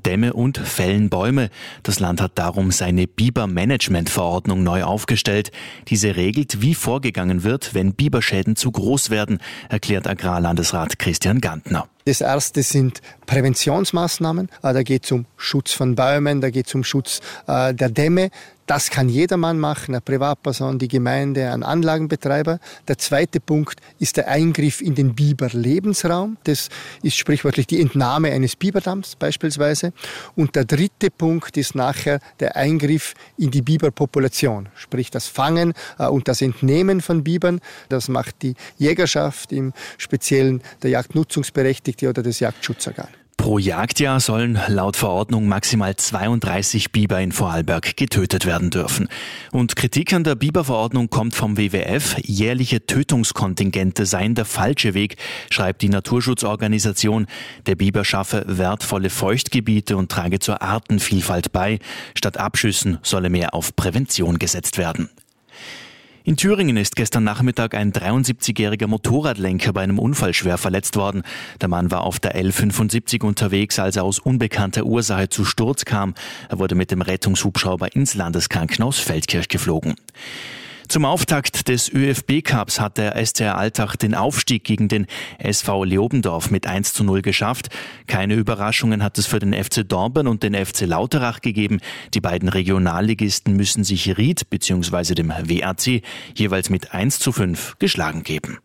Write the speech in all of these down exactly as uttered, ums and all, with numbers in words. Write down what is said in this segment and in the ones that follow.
Dämme und fällen Bäume. Das Land hat darum seine Bibermanagementverordnung neu aufgestellt. Diese regelt, wie vorgegangen wird, wenn Biberschäden zu groß werden, erklärt Agrarlandesrat Christian Gantner. Das erste sind Präventionsmaßnahmen. Da geht es um Schutz von Bäumen, da geht es um Schutz äh, der Dämme. Das kann jedermann machen, eine Privatperson, die Gemeinde, ein Anlagenbetreiber. Der zweite Punkt ist der Eingriff in den Biberlebensraum. Das ist sprichwörtlich die Entnahme eines Biberdamms beispielsweise. Und der dritte Punkt ist nachher der Eingriff in die Biberpopulation, sprich das Fangen äh, und das Entnehmen von Bibern. Das macht die Jägerschaft, im Speziellen der Jagdnutzungsberechtigte oder das Jagdschutzorgan. Pro Jagdjahr sollen laut Verordnung maximal zweiunddreißig Biber in Vorarlberg getötet werden dürfen. Und Kritik an der Biberverordnung kommt vom W W F. Jährliche Tötungskontingente seien der falsche Weg, schreibt die Naturschutzorganisation. Der Biber schaffe wertvolle Feuchtgebiete und trage zur Artenvielfalt bei. Statt Abschüssen solle mehr auf Prävention gesetzt werden. In Thüringen ist gestern Nachmittag ein dreiundsiebzigjähriger Motorradlenker bei einem Unfall schwer verletzt worden. Der Mann war auf der L fünfundsiebzig unterwegs, als er aus unbekannter Ursache zu Sturz kam. Er wurde mit dem Rettungshubschrauber ins Landeskrankenhaus Feldkirch geflogen. Zum Auftakt des ÖFB-Cups hat der S C R Altach den Aufstieg gegen den S V Leobendorf mit eins zu null geschafft. Keine Überraschungen hat es für den F C Dornbirn und den F C Lauterach gegeben. Die beiden Regionalligisten müssen sich Ried bzw. dem W A C jeweils mit eins zu fünf geschlagen geben.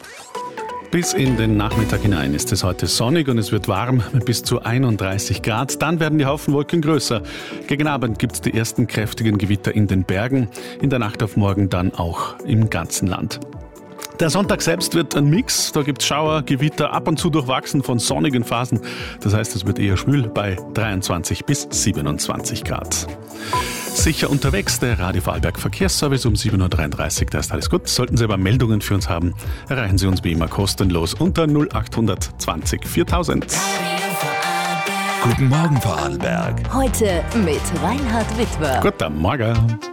Bis in den Nachmittag hinein ist es heute sonnig und es wird warm mit bis zu einunddreißig Grad. Dann werden die Haufenwolken größer. Gegen Abend gibt es die ersten kräftigen Gewitter in den Bergen. In der Nacht auf morgen dann auch im ganzen Land. Der Sonntag selbst wird ein Mix. Da gibt es Schauer, Gewitter, ab und zu durchwachsen von sonnigen Phasen. Das heißt, es wird eher schwül bei dreiundzwanzig bis siebenundzwanzig Grad. Sicher unterwegs, der Radio Vorarlberg Verkehrsservice um sieben Uhr dreiunddreißig. Da ist alles gut. Sollten Sie aber Meldungen für uns haben, erreichen Sie uns wie immer kostenlos unter null acht zwanzig viertausend. Guten Morgen Vorarlberg. Heute mit Reinhard Witwer. Guten Morgen.